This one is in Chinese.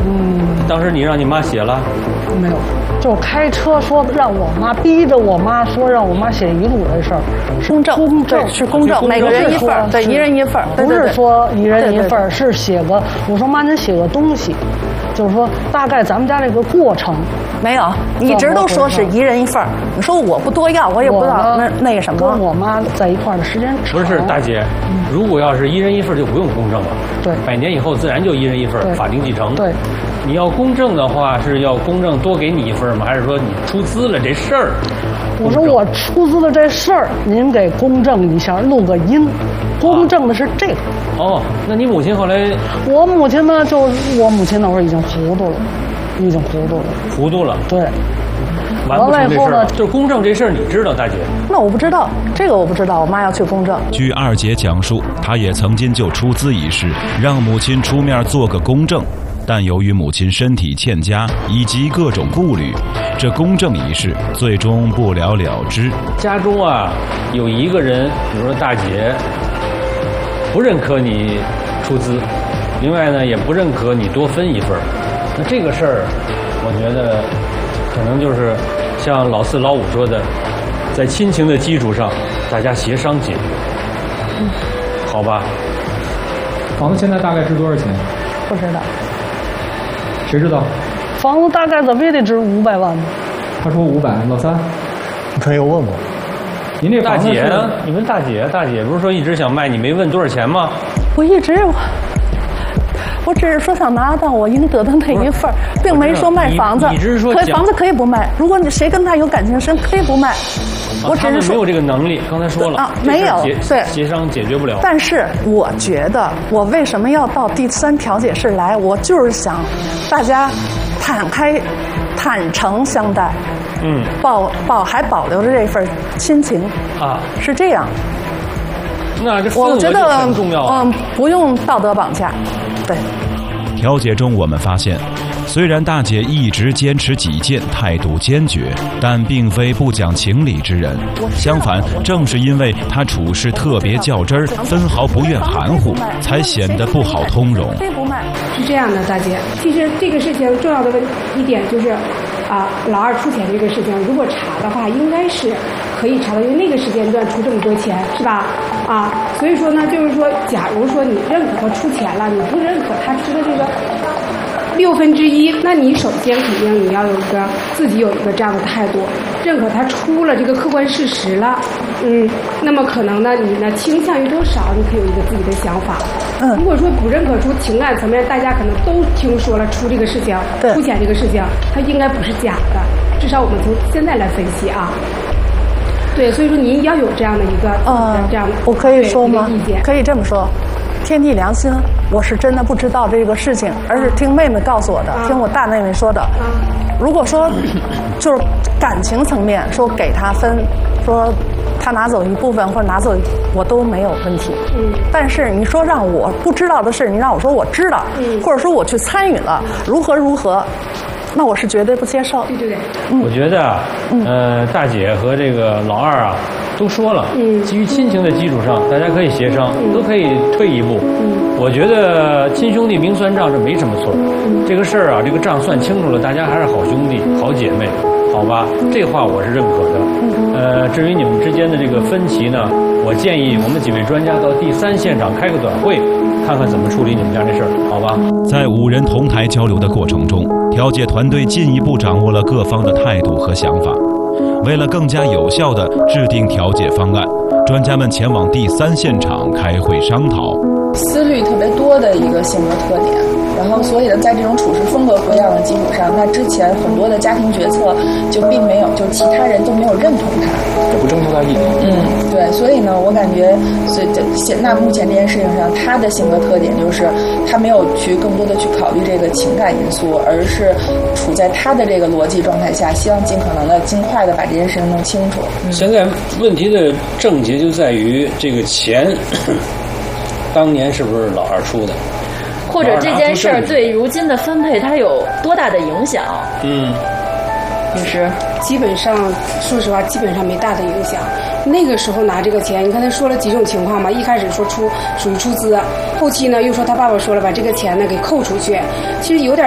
当时你让你妈写了？ 没有，就开车说让我妈逼着我妈说让我妈写遗嘱这事儿， 公证， 公证是公证，每个人一份，对，一人一份， 不是说一人一份，是写个，我说妈您写个东西，就是说大概咱们家这个过程。 没有，一直都说是一人一份。你说我不多要，我也不知道那个什么。 跟我妈在一块儿的时间长。 不是大姐，如果要是一人一份，就不用公证了。 对 ，100年以后自然就一人一份，法定继承。 对， 你要公证的话，是要公证多给你一份吗？还是说你出资了这事儿？ 我说我出资的这事儿，您给公证一下，录个音。公证的是这个。 哦，那你母亲后来？ 我母亲呢，我母亲那会儿已经糊涂了。糊涂了，对。 完了以后呢，就是公证这事儿，你知道，大姐？ 那我不知道，这个我不知道。我妈要去公证。 据二姐讲述，她也曾经就出资一事，让母亲出面做个公证，但由于母亲身体欠佳以及各种顾虑，这公证一事最终不了了之。 家中啊，有一个人，比如说大姐，不认可你出资，另外呢，也不认可你多分一份。那这个事儿，我觉得可能就是像老4、老5说的，在亲情的基础上，大家协商解决，好吧？ 房子现在大概值多少钱？ 不知道。 谁知道？ 房子大概怎么也得值500万吧？ 他说500，老3， 你可以有问过。 您这大姐呢？你问大姐，大姐不是说一直想卖，你没问多少钱吗？ 我只是说想拿到我应得的那一份，并没说卖房子。 你只是说房子可以不卖，如果你谁跟他有感情深，可以不卖。我只是说没有这个能力，刚才说了没有，对， 协商解决不了。 但是我觉得，我为什么要到第3调解室来？我就是想大家坦诚相待，还保留着这份亲情啊，是这样。 那这我觉得很重要不用道德绑架。对， 调解中我们发现，虽然大姐一直坚持己见，态度坚决，但并非不讲情理之人。相反，正是因为她处事特别较真儿，分毫不愿含糊，才显得不好通融。 是这样的，大姐，其实这个事情重要的一点就是，老2出钱这个事情，如果查的话，应该是可以查到，因为那个时间段出这么多钱，是吧？所以说呢，就是说，假如说你认可他出钱了，你不认可他出的这个1/6，那你首先肯定你要自己有一个这样的态度，认可他出了这个客观事实了，那么可能呢，你呢倾向于多少，你可以有一个自己的想法。如果说不认可出情感层面，大家可能都听说了出这个事情，出钱这个事情，它应该不是假的，至少我们从现在来分析啊。对，所以说您要有这样的一个这样的， 我可以说吗？可以这么说，天地良心，我是真的不知道这个事情，而是听妹妹告诉我的，听我大妹妹说的。如果说就是感情层面说给他分，说他拿走一部分或者拿走，我都没有问题。但是你说让我不知道的事，你让我说我知道，或者说我去参与了，如何。那我是绝对不接受。 对。 我觉得大姐和这个老2都说了，基于亲情的基础上，大家可以协商，都可以退一步。我觉得亲兄弟明算账，这没什么错。这个事儿这个账算清楚了，大家还是好兄弟、好姐妹，好吧？这话我是认可的。至于你们之间的这个分歧呢，我建议我们几位专家到第3现场开个短会，看看怎么处理你们家这事儿，好吧？ 在5人同台交流的过程中，调解团队进一步掌握了各方的态度和想法。为了更加有效地制定调解方案，专家们前往第3现场开会商讨。 思虑特别多的一个性格特点，然后所以呢，在这种处事风格不一样的基础上，那之前很多的家庭决策就并没有，就其他人都没有认同他， 也不征求他意见。 对，所以呢，我感觉，那目前这件事情上，他的性格特点就是他没有去更多的去考虑这个情感因素，而是处在他的这个逻辑状态下，希望尽可能的尽快的把这件事情弄清楚。 现在问题的症结就在于这个钱。当年是不是老2出的？ 或者这件事儿对如今的分配它有多大的影响？ 律师，基本上说实话，基本上没大的影响。那个时候拿这个钱，你看他说了几种情况嘛，一开始说属于出资，后期呢又说他爸爸说了把这个钱呢给扣出去，其实有点